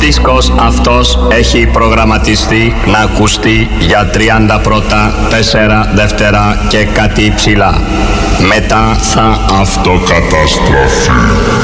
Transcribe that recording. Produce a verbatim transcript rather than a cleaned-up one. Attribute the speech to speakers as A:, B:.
A: δίσκος αυτός έχει προγραμματιστεί να ακουστεί για τριάντα πρώτα, τέσσερα δεύτερα και κάτι ψηλά. Μετά θα αυτοκαταστροφεί.